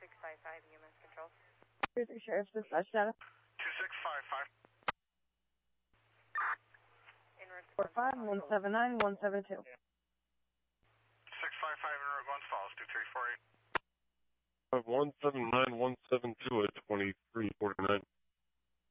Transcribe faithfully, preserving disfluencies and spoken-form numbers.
six five five, E M S control. three three Sheriff's dispatch data. two six five five. four five one seven nine one seven two. six five five in Route one Falls, two three four eight. one seven nine one seven two at twenty-three forty-nine.